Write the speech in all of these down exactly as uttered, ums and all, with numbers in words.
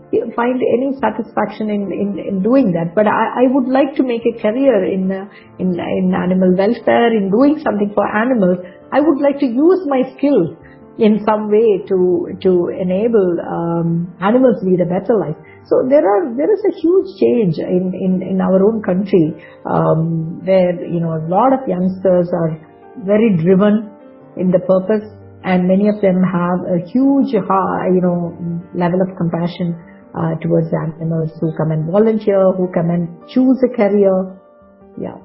find any satisfaction in, in, in doing that. But I, I would like to make a career in, uh, in, in animal welfare, in doing something for animals. I would like to use my skills in some way to, to enable, um, animals lead a better life. So there are, there is a huge change in, in, in our own country, um, where, you know, a lot of youngsters are very driven in the purpose, and many of them have a huge, you know, level of compassion uh, towards the animals who come and volunteer, who come and choose a career. Yeah.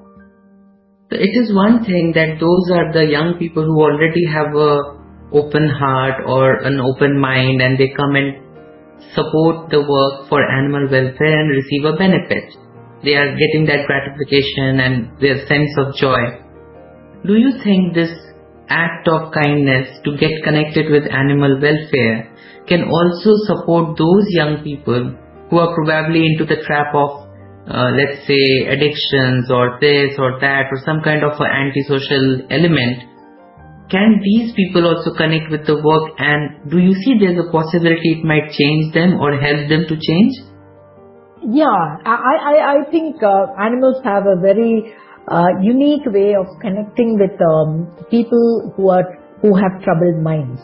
It is one thing that those are the young people who already have a open heart or an open mind, and they come and support the work for animal welfare and receive a benefit. They are getting that gratification and their sense of joy. Do you think this act of kindness to get connected with animal welfare can also support those young people who are probably into the trap of, uh, let's say, addictions or this or that or some kind of an antisocial element? Can these people also connect with the work, and do you see there's a possibility it might change them or help them to change? Yeah, I, I, I think uh, animals have a very uh, unique way of connecting with um, people who are who have troubled minds.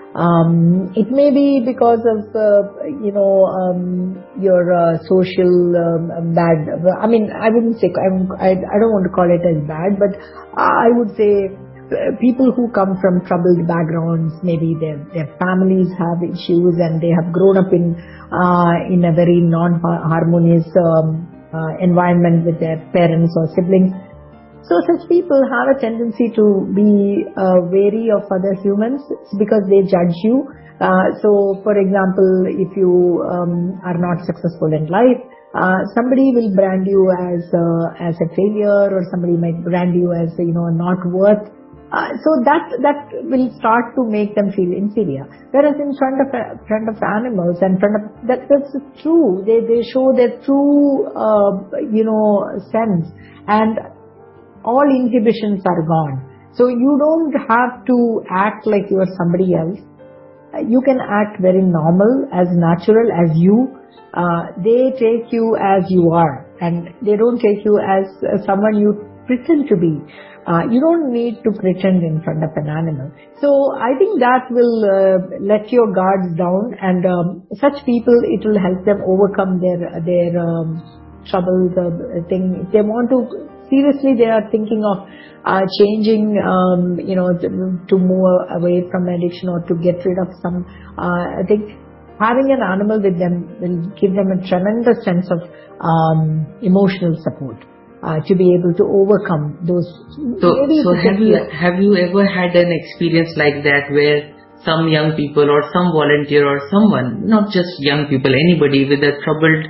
Um, it may be because of uh, you know um, your uh, social um, bad. I mean, I wouldn't say I'm, I I don't want to call it as bad, but I would say people who come from troubled backgrounds, maybe their their families have issues and they have grown up in uh, in a very non-harmonious um, uh, environment with their parents or siblings. So such people have a tendency to be uh, wary of other humans because they judge you. Uh, so, for example, if you um, are not successful in life, uh, somebody will brand you as uh, as a failure, or somebody might brand you as you know not worth. Uh, so that that will start to make them feel inferior. Whereas in front of front of animals and front of that that's true. They they show their true uh, you know sense, and all inhibitions are gone. So you don't have to act like you are somebody else. You can act very normal, as natural as you. Uh, they take you as you are, and they don't take you as uh, someone you pretend to be. Uh, you don't need to pretend in front of an animal. So I think that will uh, let your guards down, and um, such people, it will help them overcome their their um, troubles. Uh, thing. If they want to seriously, they are thinking of uh, changing, um, you know, to, to move away from addiction or to get rid of some. Uh, I think having an animal with them will give them a tremendous sense of um, emotional support. Uh, to be able to overcome those. So, so have you have you ever had an experience like that where some young people or some volunteer or someone, not just young people, anybody with a troubled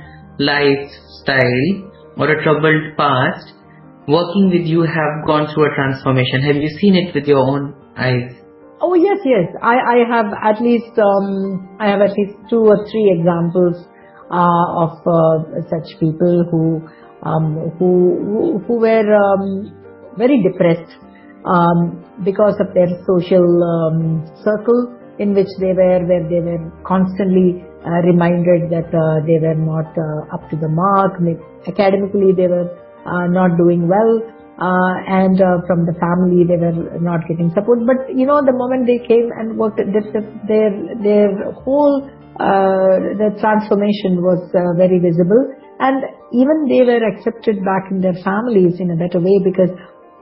lifestyle or a troubled past, working with you have gone through a transformation? Have you seen it with your own eyes? Oh yes, yes. I, I have at least um, I have at least two or three examples uh, of uh, such people who. Um, who who were um, very depressed um, because of their social um, circle in which they were, where they were constantly uh, reminded that uh, they were not uh, up to the mark. Academically, they were uh, not doing well, uh, and uh, from the family, they were not getting support. But you know, the moment they came and worked, their their whole uh, the transformation was uh, very visible. And even they were accepted back in their families in a better way, because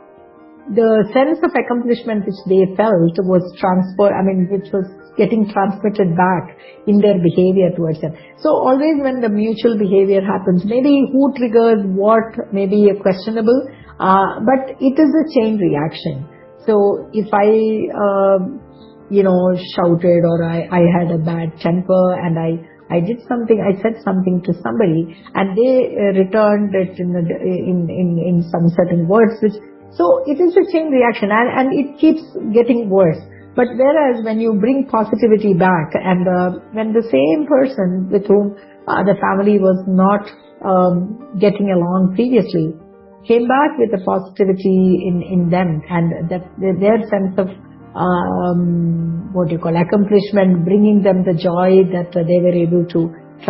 the sense of accomplishment which they felt was transfer, I mean, which was getting transmitted back in their behavior towards them. So always when the mutual behavior happens, maybe who triggers what may be questionable, uh, but it is a chain reaction. So if I, uh, you know, shouted, or I, I had a bad temper and I I did something, I said something to somebody, and they uh, returned it in, a, in in in some certain words, which, so it is a chain reaction, and, and it keeps getting worse. But whereas when you bring positivity back, and uh, when the same person with whom uh, the family was not um, getting along previously came back with the positivity in, in them, and that their sense of um, what do you call accomplishment, bringing them the joy that uh, they were able to